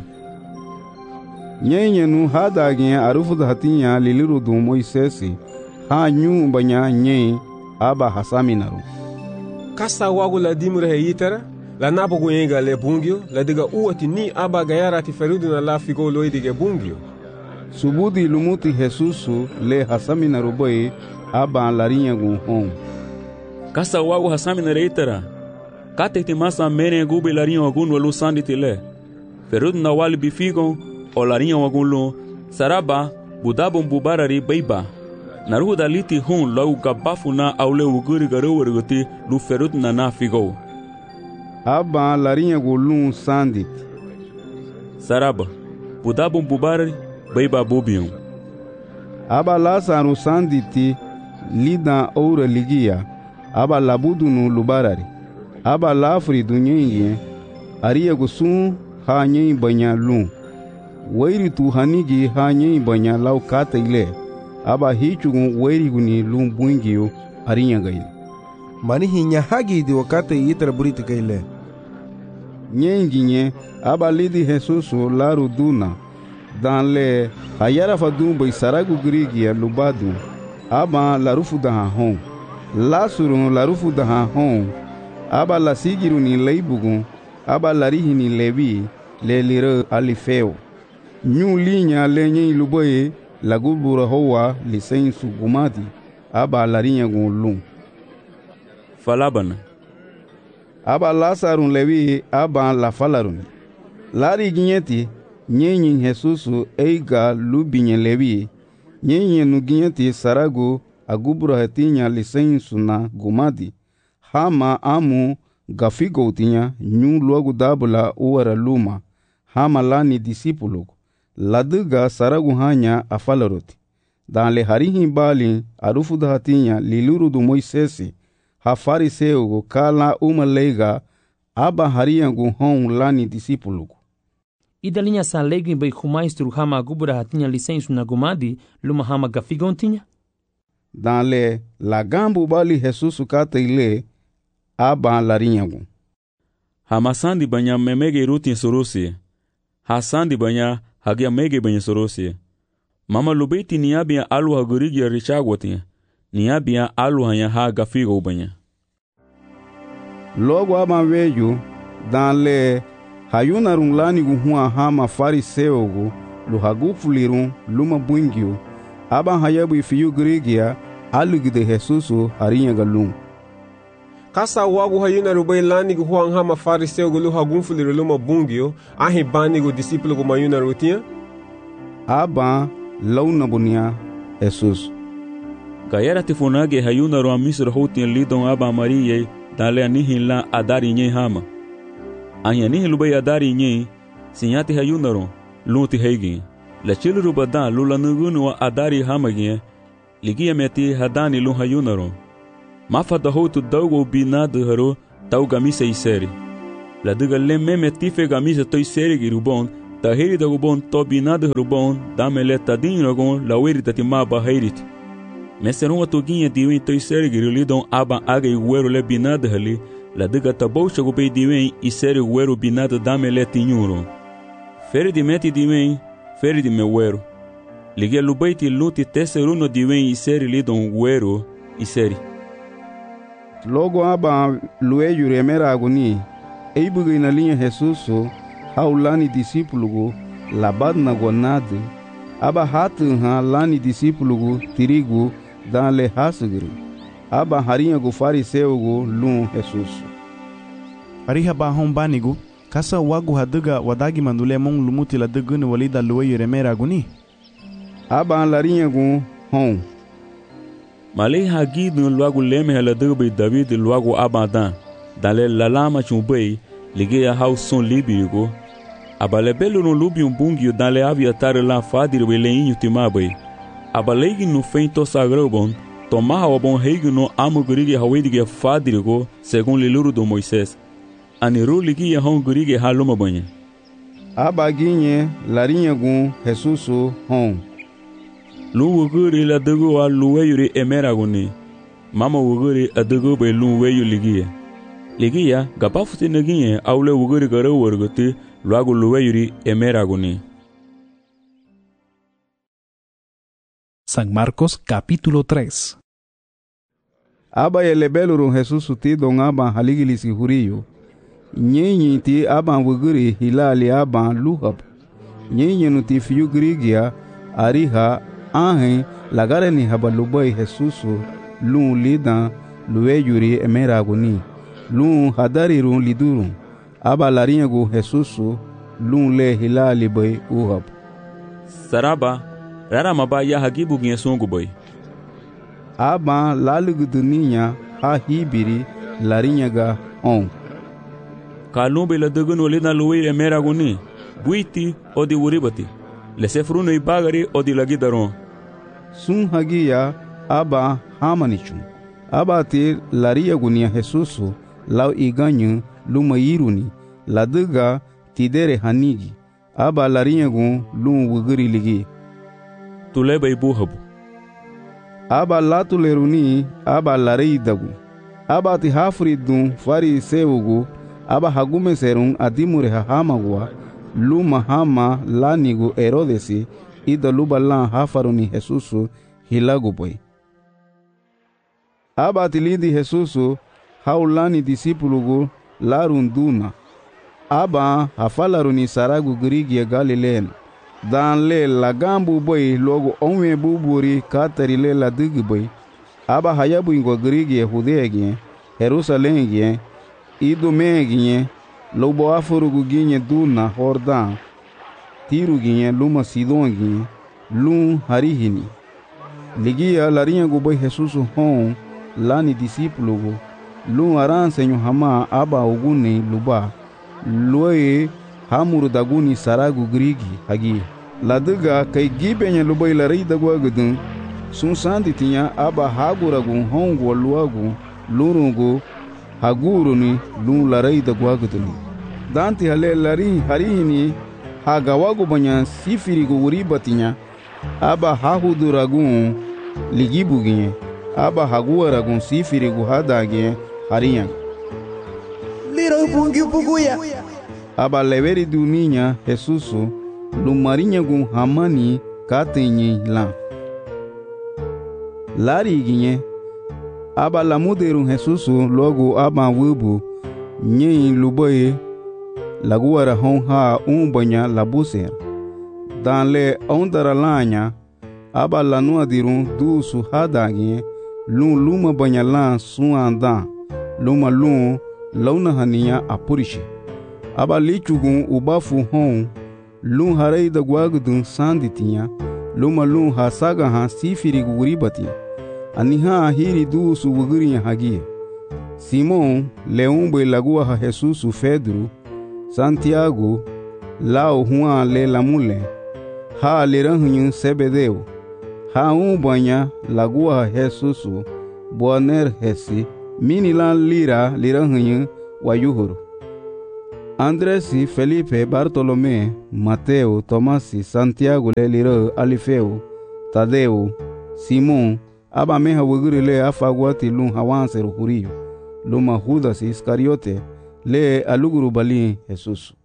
nyenye nu hadagin arufu hatinya liliru du Moisesi ha nyu banya nye aba hasaminaru kasa wagu la dimure he yitara la napo guyenga le bungio la diga uati ni aba gayara ti ferudu na la figo loi dige bungio subudi lumuti Jesusu le hasaminaru boy aba larinha gun hon kasa wagu hasaminaru yitara kate ti masa mere gubi larinha gun walu sandi tile ferudu na wali bifigon o larinha wagunlo saraba budabon bubarari beiba naruhu daliti hun lau gabafuna aule uguri garewergoti lu ferut na na figo aba larinha gulun sandit saraba budabon bubarari beiba bobion aba lasaru sanditi lida oura ligia aba labudunu lubarari aba lafri dunyenye aria gusun ha nyen banya lu wairi tu hanigi ha nyen banya lau kata ile aba hichugun wairi guni lum bungiyo arinya gaile mani hinya hagi di wakate yitra buriti gaile nyenginye aba lidi Jesusu laru duna dan le hayara fadun bai saragu grigia lubadu aba larufu daha hon lasurun larufu daha hon aba lasigiru ni leibugun aba larihi ni levi le lire alifeo nyu linya lenye luboye lagubura hoa lisensu gumati aba larinya gunlun falabana aba lasarun levi aba la falarun lari ginyeti nyenyin Jesusu eiga lubinye levi nyenyin nu ginyeti sarago agubura hetinya lisensu na gumati hama amu gafigo tinya nyu logo dabula uara luma hama lani disipulo laduga saragu hanya afalaroti dan le harihi bali arufu hatinya liluru du Moisesi ha fariseugo kala uma leiga aba hariangu hon lani disipulo idalinya sa legi bai khumaistru hama gubura hatinya lisensu na gumadi luma hama gafigo tinya dan le lagambu bali Jesusu kata ile aba larinyagu hama sandi banya memege rutin sorosi ha sandi banya hagia mege banya sorosi mama lubeti niabia alu hagurigi richagwati niabia alu hanya ha gafigo banya logo aba veju dan le hayuna runglani guhua hama fariseugo lu hagufulirun luma bungio aba hayabu ifiyu grigia alugide Jesusu harinyaga lum kasa wagu hayuna rubai lani gu huang hama fariseu gu luha gunfuli luma bungio ahi bani gu disipulo gu mayuna rutia aba launa bunia Jesus gayara tifunage hayuna ru amisro hotin lidon aba mariye dale anihin la adari nye hama anya nihin lubai adari nye sinyati hayuna ru luti heigi la chilu rubada lula nugunu wa adari hama gye ligia meti hadani lu hayuna ru Mafa da hotu daugo binado haro tau gamisa iseri. La duga le meme tife gamisa toi seri girubon, ta heri da gubon to binado harubon, damele tadin ragon la weri tatima ba heirit. Meseron a toguinha diwen toi seri girulidon aban aga e uero le binado hali, la duga tabou chagubei diwen e seri uero binado damele tinhuro. Feri di meti diwen, feri di me uero. Ligia lubaiti luti teseruno diwen e seri lidon uero e seri. Logo aba lueyu remera agoni, eibuga na linha Jesuso, haulani discípulo labad na gonade, aba hatu ha lani discípulo tirigo dan le hasugiri, aba harinha go fariseu go lum Jesuso. Ariha ba hom banigo, kasa wagu haduga wadagi mandule mong lumuti la duguni walida lueyu remera agoni? Aba larinha go hom. Malay hagi dun logo leme hala dugbe David logo abadan, dale lalama chumbei, ligue a hau son libigo, abale belo no lubi um bungio dale aviatar la fadir beleinho timabai, abalegi no feito sagrobon, tomar o bom reigo no amugurige hawedige fadirgo, segundo liluro do Moisés, aniru ligi a hongurige haluma banha. Abaguinhe larinha gun Jesuso hom. Lu wuguri la dugu a luweyuri emeraguni. Mama wuguri a dugu be lu weyu ligia. Ligia, gapafuti neginye aule wuguri gara warguti luagu luweyuri emeraguni. San Marcos capítulo tres. Aba elebeluru Jesus ti don aba haligilisi huriyo. Nyenyi ti aba wuguri hilali aba luhab. Nyenyi nuti fiyu grigia ariha ahen lagare ni habalubai Jesusu lun lidan luweyuri emeraguni lun hadariru liduru aba larinyagu Jesusu lun le hilali bai uhab. Saraba rara maba ya hagibu ginsungu bai. Aba laluguduninya ha hibiri larinyaga on. Kalumbe la dugunu lidan luweyuri emeraguni buiti odi uribati. Lesefruno i bagari odi lagidaron. Sun hagia aba hamanichun. Aba te laria gunia Jesusu lau iganyu luma iruni laduga tidere hanigi. Aba laria gun lum wuguri ligi. Tuleba ibuhabu. Aba latuleruni aba larei dagu. Aba ti hafridun fari sewugu aba hagume serun adimure hahamagwa luma hama lanigu Herodesi ida luba lan hafaruni Jesusu hilagu boy. Aba tilidi Jesusu haulani disipulugu larunduna. Aba hafalaruni saragu grigia Galilean. Dan le lagambu boy logo onwe buburi katari le la digi boy. Aba hayabu ingo grigia Judea Jerusalem gien idume gien lobo afurugu ginye duna Jordan, tiru ginye luma Sidon ginye, lum harihini. Ligia larinha gubai Jesusu hon, lani discípulo lum aran senyo hama aba uguni luba, luae hamuru daguni saragu grigi hagi. Laduga kai gibenye lubai larai dagua gudun, sun sandi tinha aba haguragun hongo luagu, lurungu, haguruni lum larai dagua guduni. Danti hale lari harihini hagawagu banyan sifirigu uribatinya aba hahuduragun ligibuginye aba haguaragun sifirigu hadagye hariyan. Liro bungi buguya. Aba leveri duninya Jesusu lumarinyagun hamani katenye la. Lari ginye aba lamuderun Jesusu logo aba wubu nye luboye laguara hon ha un banya labuser. Dan le ondara lanya aba lanua dirun du su hadagye lun luma banya lan sun andan luma lun launa hania apurishi. Aba lichugun ubafu hon lun harei da guagudun sanditinha luma lun hasaga han sifiri guribati aniha hiri du su wugurinya hagie. Simon leumbe lagua ha Jesusu Pedro Santiago, Lao Juan le lamule, ha leranhunyu Sebedeu, ha um banha lagua Jesusu, Boaner hesi, minilan lira lira hanyu wa yuhuru. Andresi, Felipe, Bartolomé, Mateo, Tomasi, Santiago le lira Alifeu, Tadeu, Simon, aba meha wuguri le afagwati lun hawanseru huriyo, luma Judas Iscariote, le aluguru bali Jesus.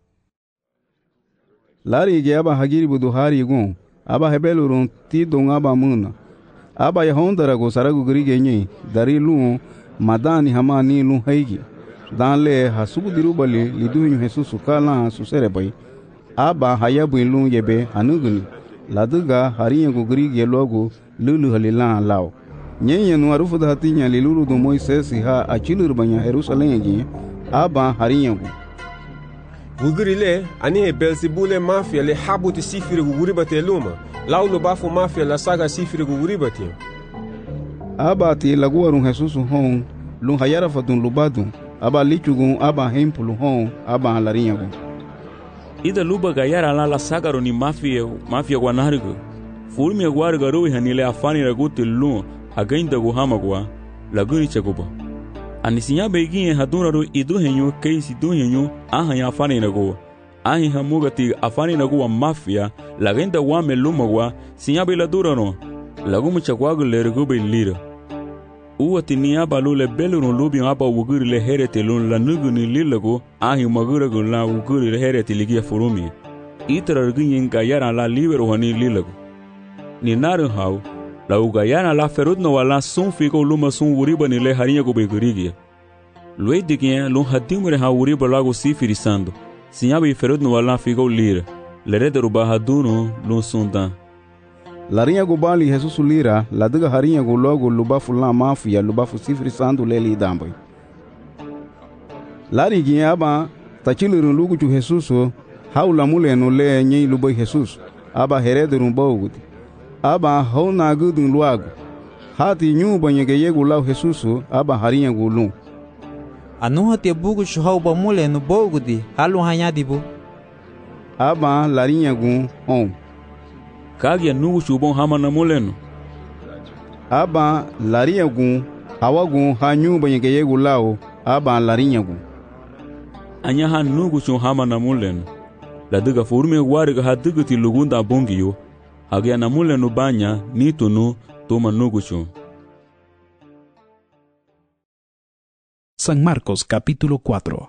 Lari ge aba hagiri buduhari gun, aba hebelurun ti don aba muna. Aba yahondara go saragu grige nyi, dari lun madani hamani lun haigi. Dan le hasugu diru bali liduhinyu Jesus kala susere bai. Aba hayabu lun yebe hanuguni. Laduga hariya go grige logo lulu halilan lao. Nyenye nu arufu da hatinya liluru do Moises ha achilur banya Jerusalem gi. Aba hariya go. Guguri le ani he Belzebule mafia le habuti sifiri guguri bate luma. Laulo bafu mafia la saga sifiri guguri bate. Aba ti laguarun Jesus hon lun hayara fatun lubadun. Aba lichugun aba hempulu hon aba halarinha go. Ida luba gayara la la sagaro ni mafia mafia guanargo. Fulmi aguarga roi hanile afani raguti lun againda go hamagwa laguni chagoba. Anisinya begin haduna ro idu henyo keisi du henyo ahanya afani nago. Ahi hamugati afani nago wa mafia lagenda wa melumagwa sinya bela durano. Lagumu chagwago lergo be lira. Uwa tinia balule belurun lubi aba wuguri le herete lun la nuguni lilago ahi magurago la wuguri le herete ligia furumi. Itra rginyin gayara la libero hani lilago. Ni naru hau la ugayana la ferudno wala sun figo luma sun wuriba ni le harinha go begurigia. Lue digien lun hadimure ha wuriba lago sifirisando. Sinyabi ferudno wala figo lira. Lerede ruba haduno lun sundan. Larinha go bali Jesus lira, la diga harinha go logo lubafu la mafia lubafu sifri sandu leli dambai. Lari giaba tachilurun lugu chu Jesus haula mule no le nyi lubai Jesus aba herederun bawudi. Aba hauna gudun luagu. Hati nyu banyege yegu lau Jesus aba harinha go lun. Anu hati bugu shuhau ba mule no bawudi halu hanyadibu. Aba larinha go on. Kagia nugu shubon hama na muleno. Aba larinha gun hawagun hanyu banyege yegu lau aba larinha gun. Anya ha nugu shun hama na muleno. La diga furme wariga ha diga ti lugunda bongiyo. Hagia na muleno banya nitunu toma nugu shun. San Marcos capítulo cuatro.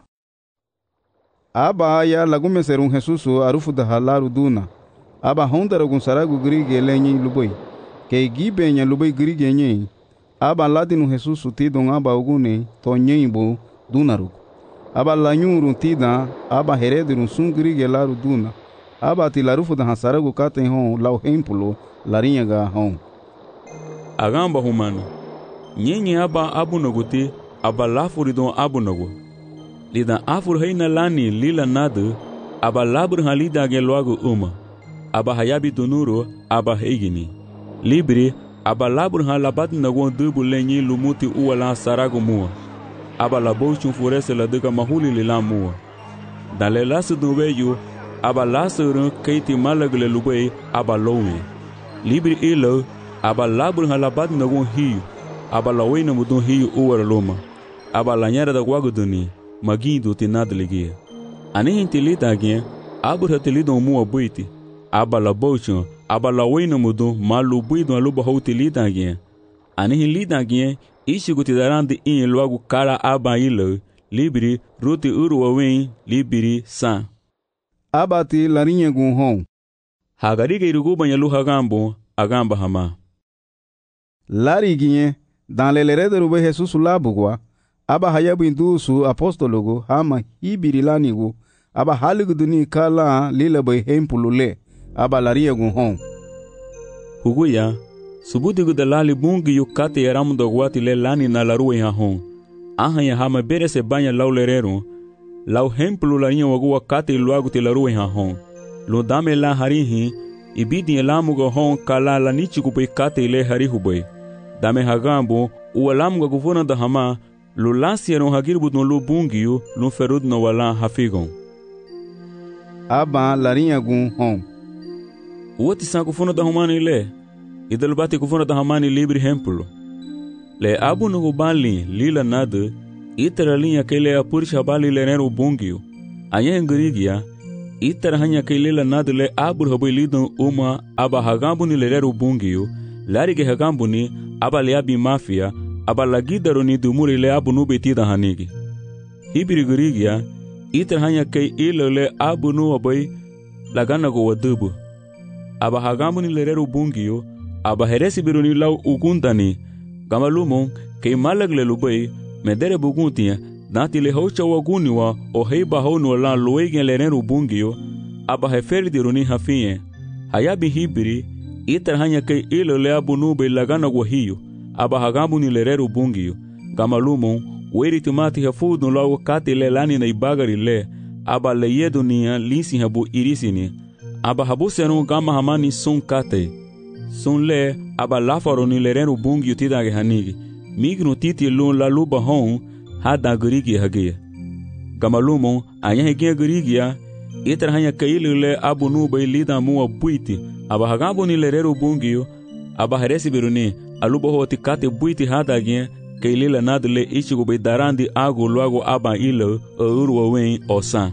Aba ya lagume serun Jesus arufu da halaru duna. Aba hondara gun saragu grige lenyi lubai. Ke gibe nya lubai grige nye. Aba ladinu Jesus tidon aba ugune to nyimbo dunaru. Aba lanyuru tida aba heredirun sun grige laru duna. Aba tilarufu da saragu katen hon lau hempulo larinha ga hon. Agamba humano. Nyenye aba abu naguti aba lafuridon abu nagu. Lida afur heina lani lila nadu aba labur halida gen loagu uma. Aba hayabi dunuro aba heigini. Libri aba labur halabat nagon dubu lenyi lumuti uwala saragu mua. Aba labo chunfurese la diga mahuli lila mua. Dan le lasu dunweyu aba lasu keiti malagle lubei aba lowe. Libri ilo aba labur halabat nagon hiu. Aba lawe na mudun hiu uwara loma. Aba lanyara da guaguduni magindo tinadligia. Ani intilita agien abur hatilidon mua buiti. Aba la bochon aba la wena mudu malu buido aluba houti lidagien. Ani lidagien ishi gutidarandi in logo kara aba ilo libri ruti uru wawen libri san. Aba ti larinha gun hon. Hagariga iruguba nyalu hagambo agamba hama. Lariguinhe dan lelerede rube Jesus labugwa. Aba hayabu indusu apostologo hama hibiri lanigu. Aba haligu duni kala lila bay hempulule. Aba laria gun hon. Huguya, subudigu da lali bungi yu kate yaramu da guati le lani na laruwe ha hon. Aha ya hama bere se banya lau lerero. Lau hempulu laria wagua kate iluagu te laruwe ha hon. Lo dame la harihi, ibidi elamu ga hon kala la nichiku bay kate ile harihu bay. Dame hagambo, ualamu ga guvona da hama, lo lasi yaron hagirbu don lo bungi yu, lo ferud no wala hafigon. Aba laria gun hon. Uati san kufuna da humani ile. Idalubati kufuna da humani libri hempulo. le abu nugu bali lila nadu itara linya kele apursha bali le neru bungio anya ngrigia itara hanya kele la nadu le abu hobi lidon uma aba hagambu ni le neru bungio lari ke hagambu ni aba le abi mafia aba lagidaro ni dumuri le abu nu betida hanigi hibiri grigia itara hanya ke ile le abu nu obai lagana go wadubu aba hagambu ni le neru bungio aba heresi biruni lau ugundani gamalumo ke malagle lubai medere buguntia dati le hocha waguniwa o heiba honu la loegen le neru bungio aba heferi diruni hafie hayabi hibiri iter hanya ke ilo le abunu be lagana go hiyo aba hagambu ni le neru bungio gamalumo weri tumati hafudu lau kati le lani na ibagari le aba le yedunia lisi habu irisini aba habu senu gama hamani sun kate sun le aba lafaro ni le neru bungio tidage hanigi mignu titi lun la luba hon hada grigi hagia gamalumo anya hagia grigia iter hanya kaile le abunu be lida mu buiti aba hagabu ni le neru bungio aba heresi biruni aluba hoti kate buiti hada gia kaile la nadle ichigo be darandi agu luago aba ilo urwa wen osan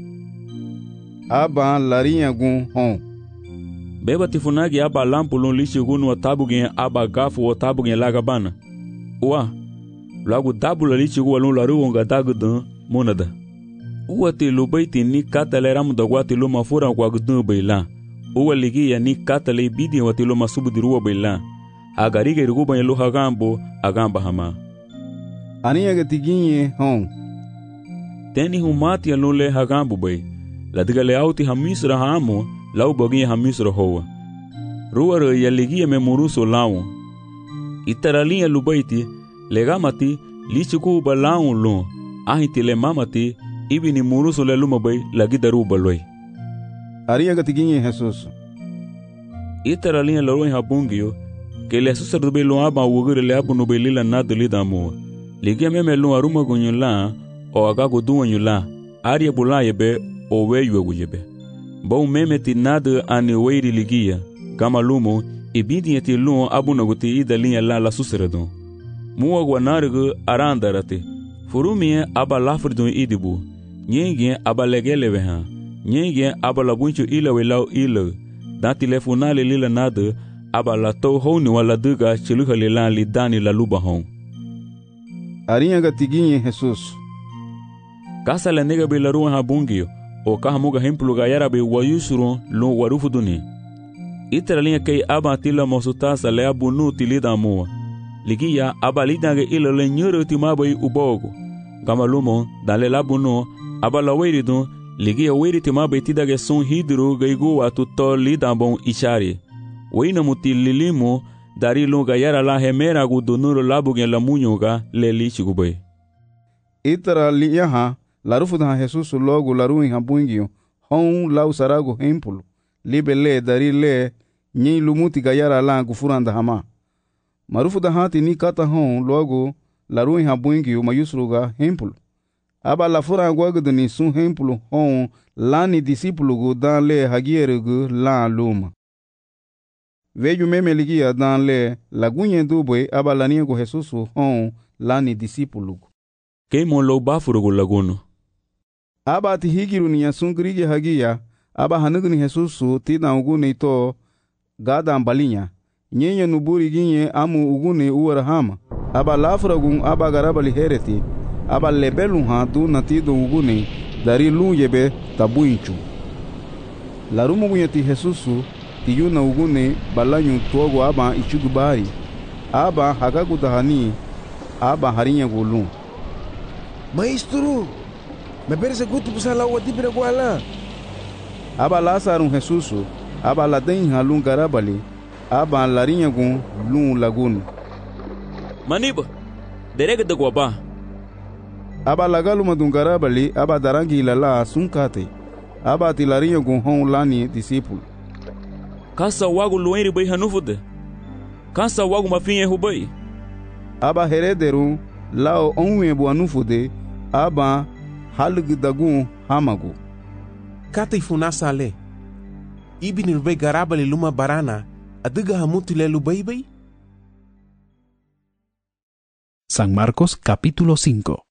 aba larinha gun hon beba tifunagi aba lampulun lichigunu watabugen aba gafu watabugen lagabana Uwa, lagu dabula lichigu walun laru wonga dagudan monada. Uwa te lubaiti ni kata le ramu dagwa te loma fura kwa gudan baila. Uwa ligi ya ni kata le bidi wa te loma subu diruwa baila. Agarige ruguba ya luha gambo, agamba hama. Aniya gatiginye hon. Teni humati ya lule hagambo bay. Ladiga le auti hamisra hamo, lau bagi hamisra hoa. Ruwa ya ligi ya memuruso lao. Itaralinha lubaiti legamati lichiku balaun lun ahiti le mamati ibini muruso le lumabai lagidaru baloi aria gatiginye Jesus Itaralinha loroi habungio ke le susarbe lo aba wugure le abu no belila nadli damu ligia meme lo aruma gonyula o agago duanyula aria bulaye be o weyu guyebe bo meme tinade ani weiri ligia gamalumo ibidi yeti luo abu naguti idalinha la la suseredon muwa guanargu arandarate furumie aba lafridon idibu nyenge aba legeleveha nyenge aba labuncho ila welau ila dan telefonale lila nada aba la to honi wala duga chiluha lila li dani la luba hon arinha gatiginye Jesus kasa la nega be la ruwa habungio o kahamuga hemplu gayara be wayusuro lo warufuduni Itaralinha kei aba tila mosutasa le abunu tilida mua. Ligia aba lidange ilo le nyuru timabai ubogo. Gamalumo dale labunu aba la weiridun ligia weiri timabai tidage sun hidru gaigu watu to lidambon ishari. Weina muti lilimu dari lunga yara la hemera gu dunuru labugen la munyuga le lichigubai. Itaralinha ha larufudan Jesus logo laruin habungio hon lau sarago hempulu. Libele dari le nyi lumuti gayara la gufuranda hama marufu da hati ni kata hon logo la ruin habungi o mayusruga hempulu aba la fura gwagdu ni sun hempulu hon lani disipulu go dan le hagiere go la luma veju meme ligia dan le lagunye dubwe aba la niego Jesus hon lani disipulu ke mon lo bafuru go laguno aba ti higiru ni sun grige hagia aba hanugni Jesus tina ugune to gada ambalinya nyenye nuburi ginye amu ugune uwarahama aba lafragun aba garabali hereti aba lebelun ha du natido ugune dari luyebe tabuinchu larumu gunyati Jesus tiyuna ugune balanyu togo aba ichugubari aba hagagudahani aba harinya gulun Maestro, me parece gutu pusala wa dibira gwala aba Lázaro Jesus aba laden halun garabali aba larinha gun lun lagun maniba derega de guaba aba lagalu madun garabali aba darangi lala sunkate aba tilarinha gun hon lani discípulo kasa wagu luenri bai hanufude kasa wagu mafinhe rubai aba herederu lao onwe bo anufude aba halgdagun hamagu kata ifunasa ale ibini rubai garabali luma barana adiga hamutile lubai bai San Marcos capítulo cinco.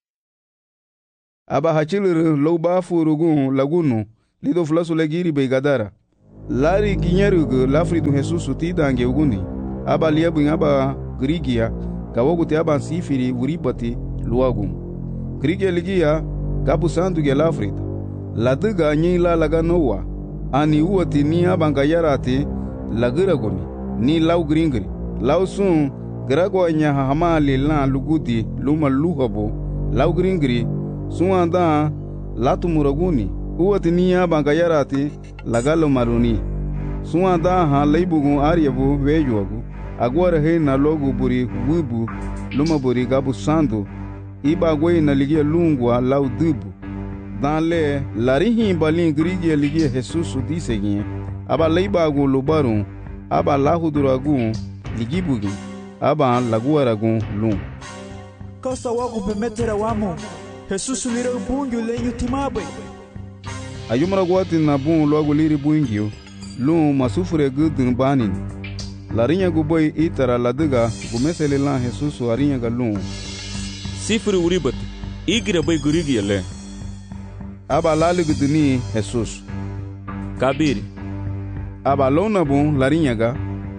Aba hachilur louba furugun lagunu lido flasu legiri be gadara. Lari ginyarugu lafridu Jesus tidange uguni. Aba liabu aba grigia kawoguti aba sifiri uribati luagum. Grigia ligia gabu sandu ge lafrida. Laduga nyi la laga nowa. Ani uati ni aba ngayarati lagiraguni ni lau gringri. Lau sun Gragwa nya hamali la lugudi luma luhabo lau gringri suanda latu muraguni uwati niya bangayarati lagalo maruni suanda ha leibugu aryabu wejuagu agwara he na logu buri wibu luma buri gabu sandu iba gwe na ligia lungwa lau dubu danle larihi balin grigia ligia Jesusu disegin aba leibagu lubaru aba lahuduragu ligibugi aba laguaragun lum. Kosa wagu bemetera wamo. Jesus lira bungu lenyu timabe. Ayumara guati na bun logo liri bungio. Lum masufure gudun banin. Larinya guboy itara laduga gumesele lan Jesus arinya galum. Sifuri uribat. Igira bay gurigi yale. Aba lali guduni Jesus. Kabiri. Aba lona bun larinya ga.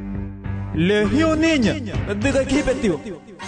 Lehio niña, diga kibetio.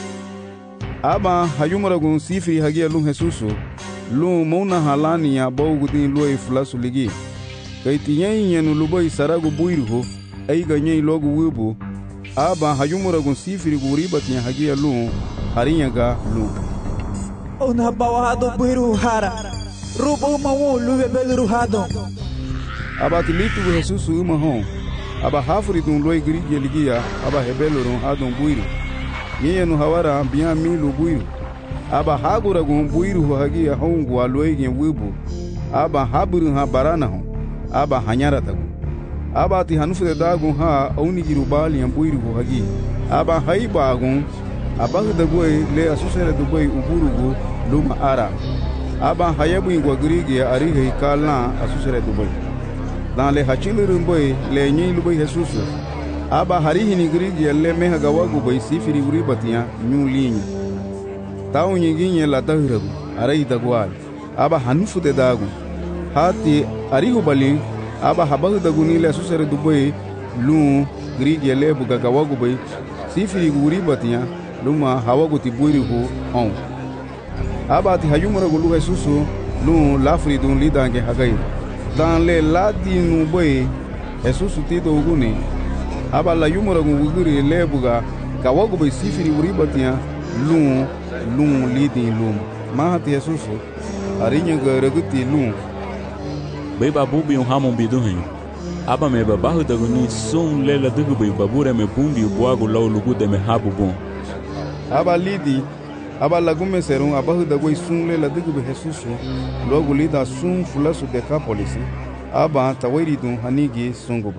Aba hayumaragun sifiri hagia lum Jesusu, lum mona halani ya bawgudin loi flasu ligi. Kaitiyen yenu lubai saragu buirho, aiga nyei logu wibu. Aba hayumaragun sifiri guribati hagia lum, harinyaga lum. Ona bawado buiru hara, rubo mawu luwe belu hado. Aba tilitu Jesusu umahon. Aba hafuri dun loi grigi ligia aba hebelorun hadon buiru yeye no hawara biya milu buiru aba hagura gun buiru hagia hongu aloi gen wibu aba haburu ha barana hon aba hanyara tagu aba ti hanufude dagun ha oni girubali en buiru hagi aba haiba gun aba hudagoi le asusere dubai uburugu luma ara aba hayabu ingwa grigi arihe kala asusere dubai dans les hachilurun boy le nyi lubai Jesus aba harihi ni grigi le meha gawagu boy sifiri uri batia nyu linya taw nyiginye la dahragu arai dagwal aba hanufu de dagu hati arihu bali aba habahu daguni le susere dubai lu grigi le buga gawagu boy sifiri uri batia luma hawagu tibuiri hu on aba ti hayumura gulu Jesus lu lafri dun lidange hagai dans les ladinu boy Jesus tito uguni aba la yumura nguguri lebuga kawagu boy sifiri uribatia lum lum lidin lum mahati Jesus arinya garaguti lum bay babu bi hamon biduhin aba me babahu daguni sun lela dugu bay babure me bumbi boagu law lugu de me habu bon aba lidi aba lagume serun abahu dagoi sun lela dugu be Jesus logo lida sun fulasu de kapolisi aba tawiri dun hanigi sunguba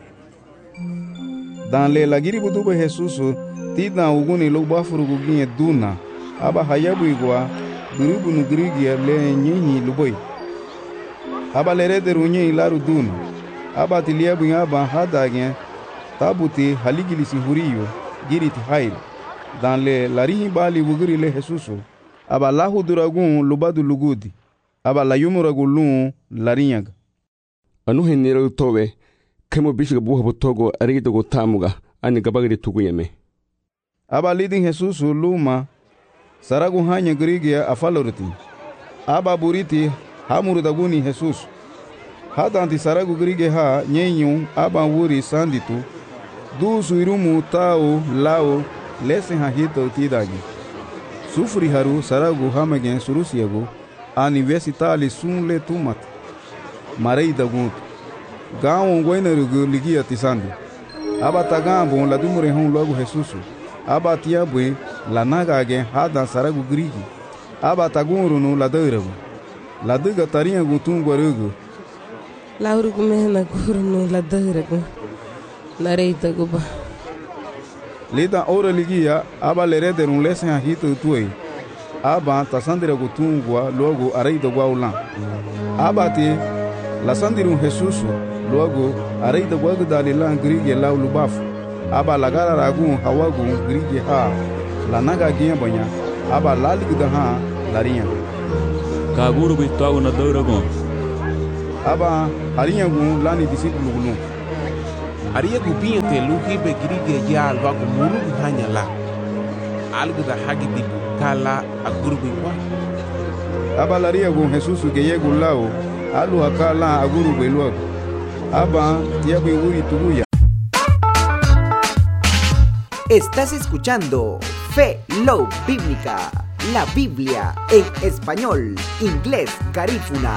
dans le lagiri budu be Jesus tida uguni lo bafurugu ginye duna aba hayabu igwa gurubu nu grigi le nyenyi luboi aba lerede runye ilaru duna aba tiliabu aba hadagen tabuti haligilisi huriyo giriti hail dans le larihi bali wuguri le Jesus aba lahu duragun lubadu lugudi aba la yumuragu lun larinyaga anu henira towe kemo bishiga buha botogo arigito go tamuga ani gabagiri tuguyeme aba lidin Jesus luma saragu hanya grigia afaloriti aba buriti hamuru daguni Jesus hadanti saragu grige ha nyenyu aba wuri sanditu du suirumu tao lao lesen ha hito tidagi sufuri haru saragu hamagen surusiagu universitali sunle tumat marei dagut gawo goinerugu ligia tisandi aba tagambo la dumure hon logo Jesus aba tiabwe la nagage hada saragu grigi aba tagurunu la deuragu la duga tarinha gutungu rugu la urugu mehna gurunu la deuragu la reita guba lida ora ligia aba lerede un lesen ha hito tuei aba tasandira gutungwa logo areida gwaulan aba ti la sandiru Jesus logo areida gwagu dalilan grige laulu bafu aba lagara ragun hawagu grige ha la naga ginya banya aba lalik da ha larinha Kaguru bitago na dauragon. Aba harinha gun lani discípulo gun. Aria gubinha te luhi be grige ya alba ko muru hanya la. Algo da hagi di kala aguru biwa. Aba laria gun Jesus que yego lao, alu akala aguru belwa. Aba yabu uri tuguya. Estás escuchando Fe Love Bíblica, la Biblia en español, inglés, garífuna.